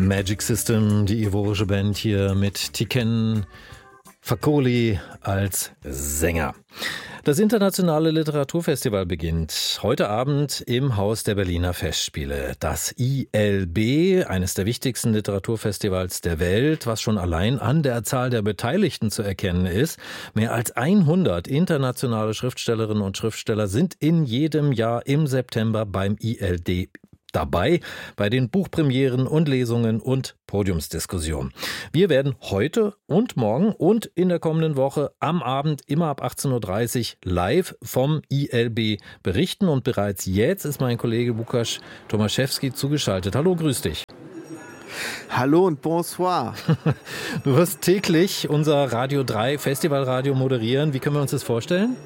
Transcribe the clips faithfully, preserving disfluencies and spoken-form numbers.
Magic System, die ivorische Band hier mit Tiken Fakoli als Sänger. Das internationale Literaturfestival beginnt heute Abend im Haus der Berliner Festspiele. Das I L B, eines der wichtigsten Literaturfestivals der Welt, was schon allein an der Zahl der Beteiligten zu erkennen ist. Mehr als hundert internationale Schriftstellerinnen und Schriftsteller sind in jedem Jahr im September beim I L B dabei, bei den Buchpremieren und Lesungen und Podiumsdiskussionen. Wir werden heute und morgen und in der kommenden Woche am Abend immer ab achtzehn Uhr dreißig live vom I L B berichten und bereits jetzt ist mein Kollege Łukasz Tomaszewski zugeschaltet. Hallo, grüß dich. Hallo und bonsoir. Du wirst täglich unser Radio drei Festivalradio moderieren. Wie können wir uns das vorstellen?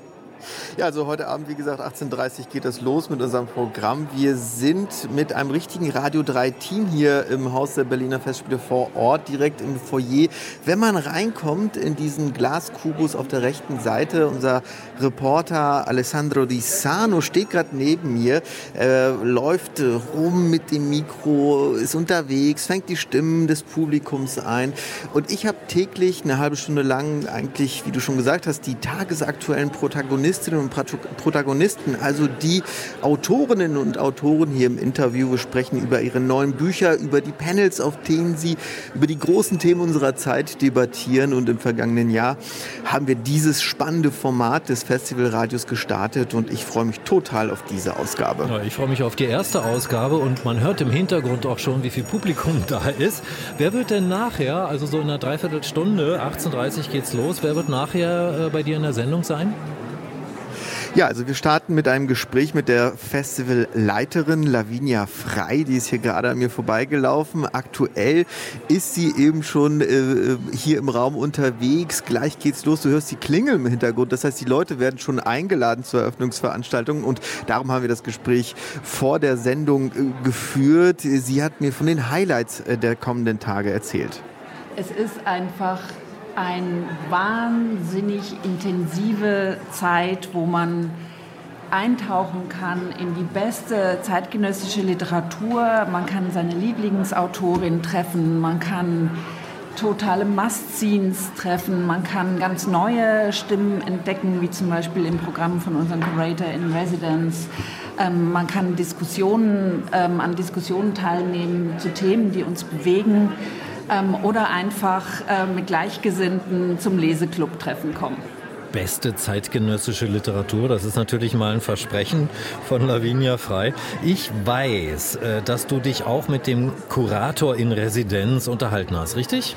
Ja, also heute Abend, wie gesagt, achtzehn Uhr dreißig geht es los mit unserem Programm. Wir sind mit einem richtigen Radio drei Team hier im Haus der Berliner Festspiele vor Ort, direkt im Foyer. Wenn man reinkommt in diesen Glaskubus auf der rechten Seite, unser Reporter Alessandro Di Sano steht gerade neben mir, äh, läuft rum mit dem Mikro, ist unterwegs, fängt die Stimmen des Publikums ein. Und ich habe täglich eine halbe Stunde lang eigentlich, wie du schon gesagt hast, die tagesaktuellen Protagonistinnen und Protagonisten, also die Autorinnen und Autoren hier im Interview. Wir sprechen über ihre neuen Bücher, über die Panels, auf denen sie über die großen Themen unserer Zeit debattieren. Und im vergangenen Jahr haben wir dieses spannende Format des Festivalradios gestartet und ich freue mich total auf diese Ausgabe. Ja, ich freue mich auf die erste Ausgabe und man hört im Hintergrund auch schon, wie viel Publikum da ist. Wer wird denn nachher, also so in einer Dreiviertelstunde, achtzehn Uhr dreißig geht's los, wer wird nachher äh, bei dir in der Sendung sein? Ja, also wir starten mit einem Gespräch mit der Festivalleiterin Lavinia Frey, die ist hier gerade an mir vorbeigelaufen. Aktuell ist sie eben schon äh, hier im Raum unterwegs. Gleich geht's los. Du hörst die Klingel im Hintergrund. Das heißt, die Leute werden schon eingeladen zur Eröffnungsveranstaltung und darum haben wir das Gespräch vor der Sendung äh, geführt. Sie hat mir von den Highlights äh, der kommenden Tage erzählt. Es ist einfach eine wahnsinnig intensive Zeit, wo man eintauchen kann in die beste zeitgenössische Literatur. Man kann seine Lieblingsautorin treffen, man kann totale Must-Scenes treffen, man kann ganz neue Stimmen entdecken, wie zum Beispiel im Programm von unserem Curator in Residence. Ähm, man kann Diskussionen, ähm, an Diskussionen teilnehmen zu Themen, die uns bewegen. Oder einfach äh, mit Gleichgesinnten zum Leseclub-Treffen kommen. Beste zeitgenössische Literatur, das ist natürlich mal ein Versprechen von Lavinia Frey. Ich weiß, äh, dass du dich auch mit dem Kurator in Residenz unterhalten hast, richtig?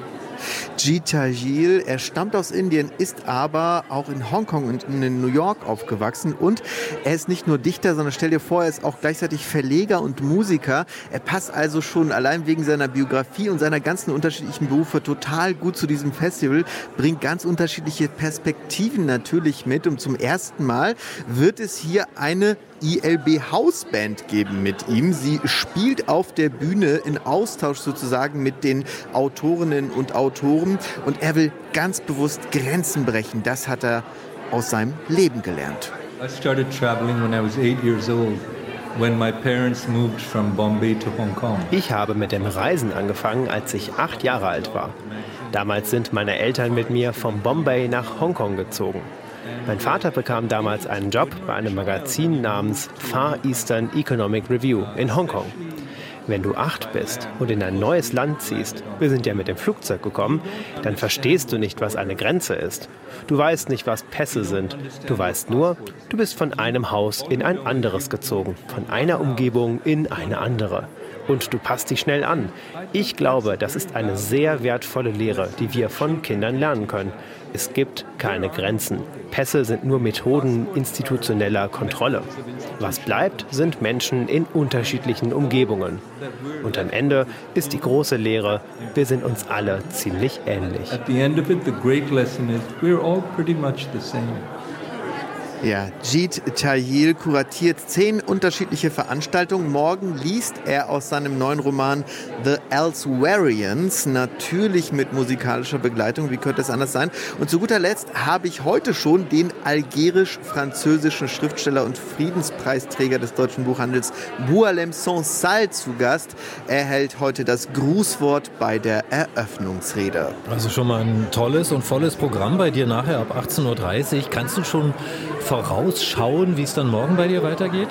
Jita Gill, er stammt aus Indien, ist aber auch in Hongkong und in New York aufgewachsen und er ist nicht nur Dichter, sondern stell dir vor, er ist auch gleichzeitig Verleger und Musiker. Er passt also schon allein wegen seiner Biografie und seiner ganzen unterschiedlichen Berufe total gut zu diesem Festival, bringt ganz unterschiedliche Perspektiven natürlich mit und zum ersten Mal wird es hier eine I L B Hausband geben mit ihm. Sie spielt auf der Bühne in Austausch sozusagen mit den Autorinnen und Autoren und er will ganz bewusst Grenzen brechen. Das hat er aus seinem Leben gelernt. I started traveling when I was eight years old. When my parents moved from Bombay to Hong Kong. Ich habe mit dem Reisen angefangen, als ich acht Jahre alt war. Damals sind meine Eltern mit mir von Bombay nach Hongkong gezogen. Mein Vater bekam damals einen Job bei einem Magazin namens Far Eastern Economic Review in Hongkong. Wenn du acht bist und in ein neues Land ziehst, wir sind ja mit dem Flugzeug gekommen, dann verstehst du nicht, was eine Grenze ist. Du weißt nicht, was Pässe sind. Du weißt nur, du bist von einem Haus in ein anderes gezogen, von einer Umgebung in eine andere. Und du passt dich schnell an. Ich glaube, das ist eine sehr wertvolle Lehre, die wir von Kindern lernen können. Es gibt keine Grenzen. Pässe sind nur Methoden institutioneller Kontrolle. Was bleibt, sind Menschen in unterschiedlichen Umgebungen. Und am Ende ist die große Lehre, wir sind uns alle ziemlich ähnlich. At the end of it, the great lesson is we're all pretty much the same. Ja, Jeet Thayil kuratiert zehn unterschiedliche Veranstaltungen. Morgen liest er aus seinem neuen Roman The Elsewerians, natürlich mit musikalischer Begleitung, wie könnte es anders sein. Und zu guter Letzt habe ich heute schon den algerisch-französischen Schriftsteller und Friedenspreisträger des deutschen Buchhandels Boualem Sansal zu Gast. Er hält heute das Grußwort bei der Eröffnungsrede. Also schon mal ein tolles und volles Programm bei dir nachher ab achtzehn Uhr dreißig. Kannst du schon vorausschauen, wie es dann morgen bei dir weitergeht?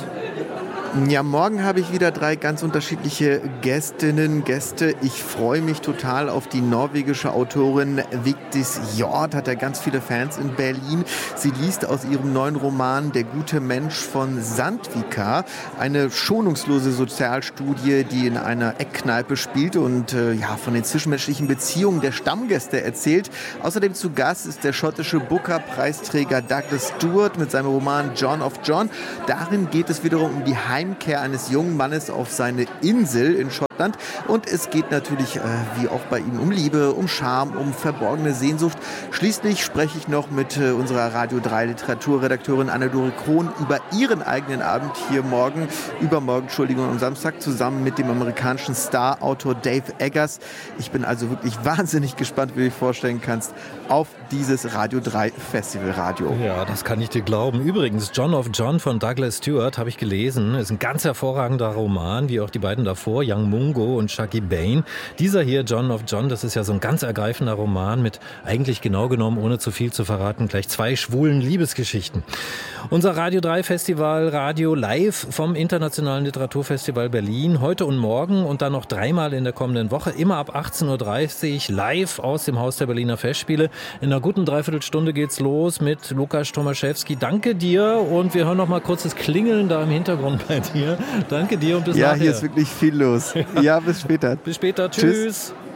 Ja, morgen habe ich wieder drei ganz unterschiedliche Gästinnen, Gäste. Ich freue mich total auf die norwegische Autorin Vigdis Hjorth, hat ja ganz viele Fans in Berlin. Sie liest aus ihrem neuen Roman Der gute Mensch von Sandvika, eine schonungslose Sozialstudie, die in einer Eckkneipe spielt und äh, ja, von den zwischenmenschlichen Beziehungen der Stammgäste erzählt. Außerdem zu Gast ist der schottische Booker-Preisträger Douglas Stewart mit seinem Roman John of John. Darin geht es wiederum um die Heimkehr eines jungen Mannes auf seine Insel in Schottland. Und es geht natürlich, äh, wie auch bei ihm, um Liebe, um Scham, um verborgene Sehnsucht. Schließlich spreche ich noch mit äh, unserer Radio drei Literaturredakteurin Anne-Dore Krohn über ihren eigenen Abend hier morgen, übermorgen, Entschuldigung, am Samstag, zusammen mit dem amerikanischen Star-Autor Dave Eggers. Ich bin also wirklich wahnsinnig gespannt, wie du dir vorstellen kannst, auf dieses Radio drei Festivalradio. Ja, das kann ich dir glauben. Übrigens, John of John von Douglas Stewart habe ich gelesen. Ist ein ganz hervorragender Roman, wie auch die beiden davor, Young Mungo und Shaki Bain. Dieser hier, John of John, das ist ja so ein ganz ergreifender Roman mit eigentlich genau genommen, ohne zu viel zu verraten, gleich zwei schwulen Liebesgeschichten. Unser Radio drei Festival Radio live vom Internationalen Literaturfestival Berlin. Heute und morgen und dann noch dreimal in der kommenden Woche. Immer ab achtzehn Uhr dreißig live aus dem Haus der Berliner Festspiele. In einer guten Dreiviertelstunde geht's los mit Lukas Tomaszewski. Danke dir und wir hören noch mal kurz das Klingeln da im Hintergrund bei dir. Danke dir und bis ja, nachher. Ja, hier ist wirklich viel los. Ja, bis später. Bis später. Tschüss. Tschüss.